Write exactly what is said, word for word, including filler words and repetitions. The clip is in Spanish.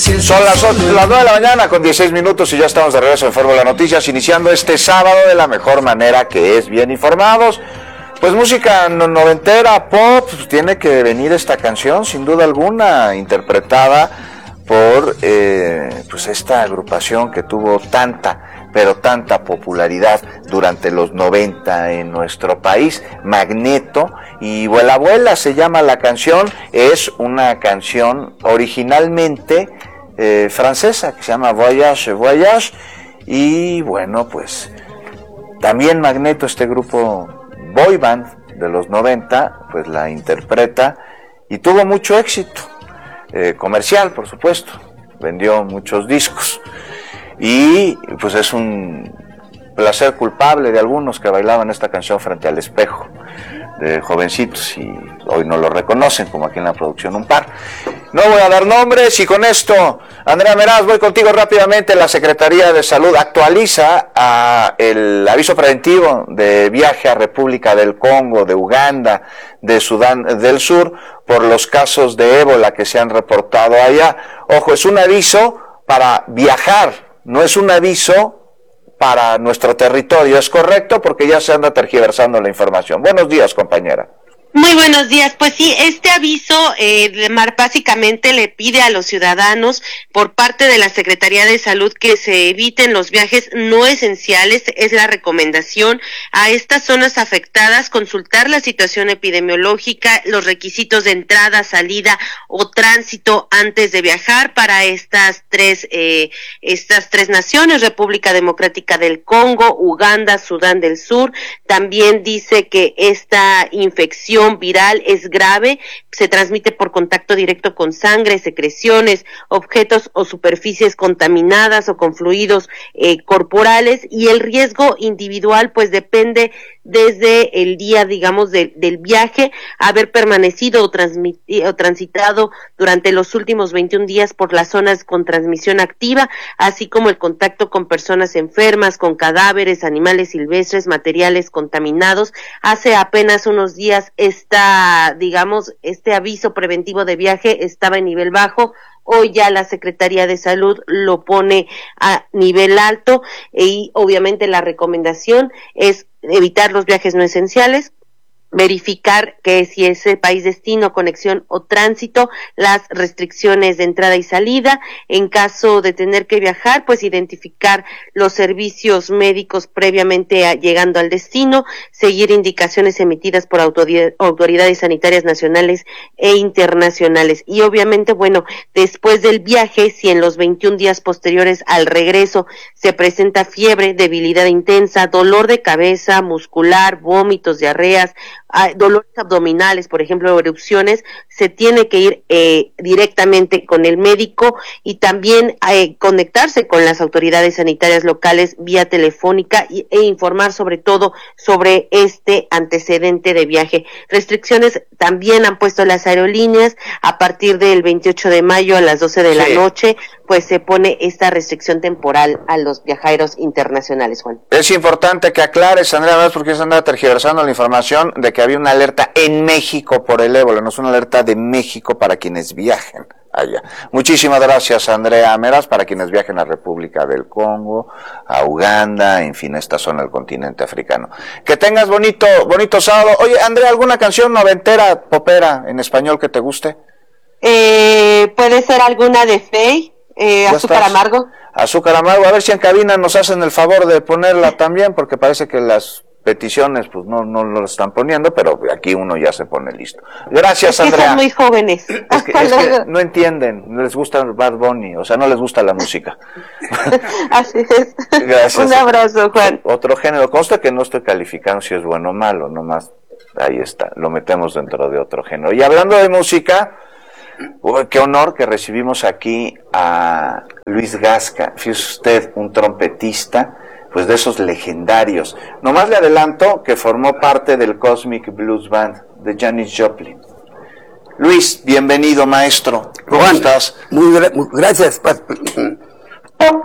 Son las, las nueve de la mañana con dieciséis minutos y ya estamos de regreso en Fórmula Noticias, iniciando este sábado de la mejor manera, que es bien informados. Pues música noventera, pop, pues tiene que venir esta canción, sin duda alguna, interpretada por eh, pues esta agrupación que tuvo tanta, pero tanta popularidad durante los noventa en nuestro país, Magneto, y Vuela Vuela se llama la canción. Es una canción originalmente eh, francesa, que se llama Voyage, Voyage, y bueno, pues también Magneto, este grupo boy band de los noventa, pues la interpreta y tuvo mucho éxito, eh, comercial por supuesto, vendió muchos discos y pues es un placer culpable de algunos que bailaban esta canción frente al espejo, de jovencitos, y hoy no lo reconocen, como aquí en la producción un par. No voy a dar nombres, y con esto, Andrea Meraz, voy contigo rápidamente. La Secretaría de Salud actualiza a el aviso preventivo de viaje a República del Congo, de Uganda, de Sudán del Sur, por los casos de ébola que se han reportado allá. Ojo, es un aviso para viajar, no es un aviso para nuestro territorio. Es correcto, porque ya se anda tergiversando la información. Buenos días, compañera. Muy buenos días. Pues sí, este aviso eh, básicamente le pide a los ciudadanos por parte de la Secretaría de Salud que se eviten los viajes no esenciales. Es la recomendación a estas zonas afectadas, consultar la situación epidemiológica, los requisitos de entrada, salida o tránsito antes de viajar para estas tres eh, estas tres naciones: República Democrática del Congo, Uganda, Sudán del Sur. También dice que esta infección viral es grave, se transmite por contacto directo con sangre, secreciones, objetos o superficies contaminadas o con fluidos eh, corporales, y el riesgo individual pues depende desde el día, digamos, de, del viaje, haber permanecido o, o transitado durante los últimos veintiún días por las zonas con transmisión activa, así como el contacto con personas enfermas, con cadáveres, animales silvestres, materiales contaminados. Hace apenas unos días esta, digamos, este aviso preventivo de viaje estaba en nivel bajo. Hoy ya la Secretaría de Salud lo pone a nivel alto, y obviamente la recomendación es evitar los viajes no esenciales, verificar que si es el país destino, conexión o tránsito, las restricciones de entrada y salida. En caso de tener que viajar, pues identificar los servicios médicos previamente a, llegando al destino, seguir indicaciones emitidas por autoridad, autoridades sanitarias nacionales e internacionales. Y obviamente, bueno, después del viaje, si en los veintiún días posteriores al regreso se presenta fiebre, debilidad intensa, dolor de cabeza, muscular, vómitos, diarreas, dolores abdominales, por ejemplo, erupciones, se tiene que ir eh, directamente con el médico, y también eh, conectarse con las autoridades sanitarias locales vía telefónica y, e informar sobre todo sobre este antecedente de viaje. Restricciones también han puesto las aerolíneas. A partir del veintiocho de mayo a las doce de la sí. noche, pues se pone esta restricción temporal a los viajeros internacionales, Juan. Es importante que aclares, Andrea, porque se anda tergiversando la información de que había una alerta en México por el ébola. No es una alerta de México para quienes viajen allá. Muchísimas gracias, Andrea Meraz. Para quienes viajen a República del Congo, a Uganda, en fin, a esta zona del continente africano. Que tengas bonito, bonito sábado. Oye, Andrea, ¿alguna canción noventera, popera, en español que te guste? Eh, puede ser alguna de Fey. Eh, azúcar estás? amargo. Azúcar amargo, a ver si en cabina nos hacen el favor de ponerla también, porque parece que las peticiones pues no no lo están poniendo, pero aquí uno ya se pone listo. Gracias, es que Andrea. Son muy jóvenes. Es que, es que no entienden, no les gusta Bad Bunny, o sea, no les gusta la música. Así es. Gracias. Un abrazo, Juan. Otro género, consta que no estoy calificando si es bueno o malo, nomás ahí está, lo metemos dentro de otro género. Y hablando de música, uy, qué honor que recibimos aquí a Luis Gasca. Fíjese usted, un trompetista, pues de esos legendarios. Nomás le adelanto que formó parte del Cosmic Blues Band de Janis Joplin. Luis, bienvenido, maestro. ¿Cómo Juan, estás? Muy, muy gracias.